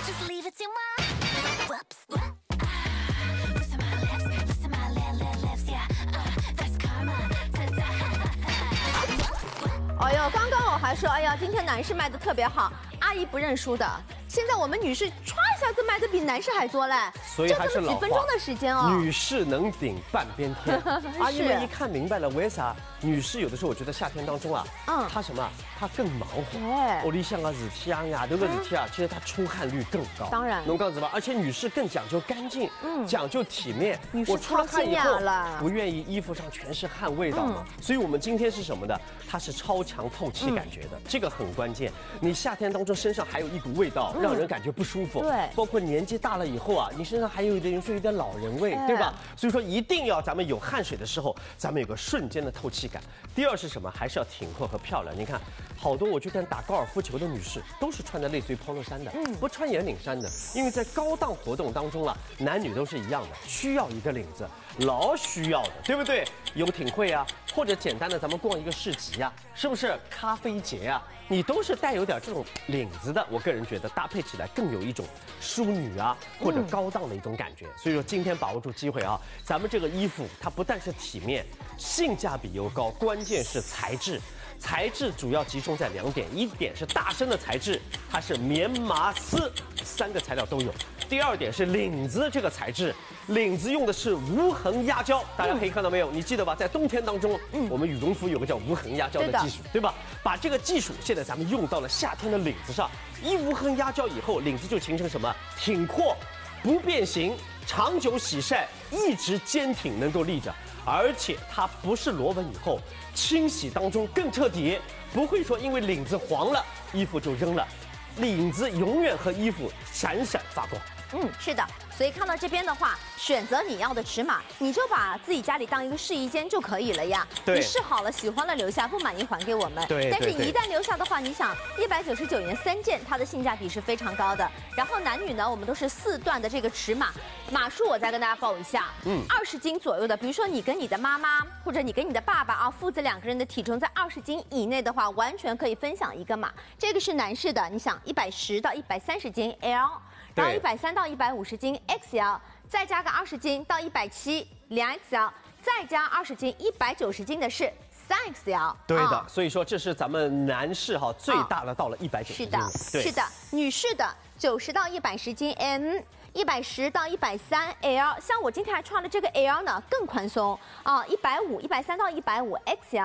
哎呦，刚刚我还说，哎呀，今天男士卖的特别好，阿姨不认输的。现在我们女士歘一下子卖的比男士还多嘞， 所以还是老话， 几分钟的时间哦。 女士能顶半边天。阿姨们一看明白了，为啥女士有的时候我觉得夏天当中啊，她什么，她更忙活。屋里向个事体啊，外头个事体啊，其实她出汗率更高。 当然， 侬讲是吧？而且女士更讲究干净，讲究体面。 女士我出了汗以后了， 不愿意衣服上全是汗味道嘛。所以我们今天是什么的？它是超强透气感觉的，这个很关键。你夏天当中身上还有一股味道，让人感觉不舒服。 对， 包括年纪大了以后啊，你身上还有一点说有点老人味，对吧？所以说一定要咱们有汗水的时候，咱们有个瞬间的透气感。第二是什么？还是要挺阔和漂亮。你看，好多我去看打高尔夫球的女士，都是穿的类似于 polo 衫的，不穿圆领衫的，因为在高档活动当中啊，男女都是一样的，需要一个领子，老需要的，对不对？有挺会啊，或者简单的咱们逛一个市集啊，是不是？咖啡节啊，你都是带有点这种领子的，我个人觉得搭配起来更有一种淑女啊或者高档的一种感觉。所以说今天把握住机会啊，咱们这个衣服它不但是体面，性价比又高，关键是材质。材质主要集中在2点，一点是大身的材质，它是棉麻丝，3个材料都有。第二点是领子这个材质，领子用的是无痕压胶，大家可以看到没有？你记得吧？在冬天当中，我们羽绒服有个叫无痕压胶的技术，对吧？把这个技术现在咱们用到了夏天的领子上，一无痕压胶以后，领子就形成什么？挺阔，不变形，长久洗晒，一直坚挺，能够立着。而且它不是螺纹以后清洗当中更彻底，不会说因为领子黄了衣服就扔了，领子永远和衣服闪闪发光。 是的，所以看到这边的话，选择你要的尺码，你就把自己家里当一个试衣间就可以了呀。你试好了，喜欢了留下，不满意还给我们。但是一旦留下的话，你想199元3件，它的性价比是非常高的。然后男女呢，我们都是4段的这个尺码，码数我再跟大家报一下，20斤左右的。比如说你跟你的妈妈或者你跟你的爸爸啊，父子2个人的体重在20斤以内的话，完全可以分享一个码。这个是男士的，你想110到130斤 L。然后130到150斤 XL， 再加个20斤到170 2XL， 再加20斤190斤的是3XL。 对的，所以说这是咱们男士哈最大的到了190斤。 是的，是的，女士的90到110斤 M，110到130 L， 像我今天还穿了这个 L 呢，更宽松啊，150、130到150 XL。